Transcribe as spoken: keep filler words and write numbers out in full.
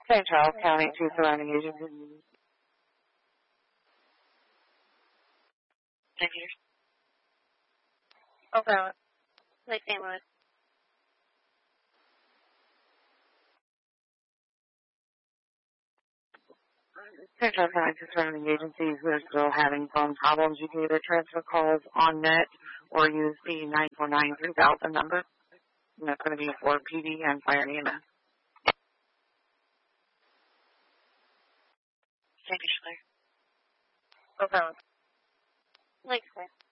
Saint Charles County, two surrounding agencies. Thank you. Oklahoma. Lake Saint Louis. Saint Charles County, two surrounding agencies. We're still having phone problems. You can either transfer calls on net or use the nine four nine three thousand number. And that's going to be for P D and Fire E M S. Thank you, Schiller. Oklahoma. Lake Square.